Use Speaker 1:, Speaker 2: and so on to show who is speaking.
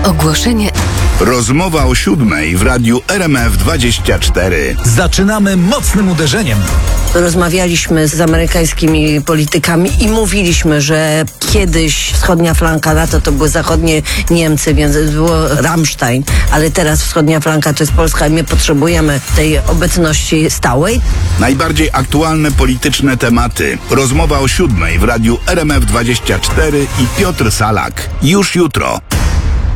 Speaker 1: Ogłoszenie.
Speaker 2: Rozmowa o 7:00 w radiu RMF24.
Speaker 3: Zaczynamy mocnym uderzeniem.
Speaker 4: Rozmawialiśmy z amerykańskimi politykami i mówiliśmy, że kiedyś wschodnia flanka NATO to były zachodnie Niemcy, więc było Rammstein, ale teraz wschodnia flanka to jest Polska i my potrzebujemy tej obecności stałej.
Speaker 2: Najbardziej aktualne polityczne tematy. Rozmowa o 7:00 w radiu RMF24 i Piotr Salak. Już jutro.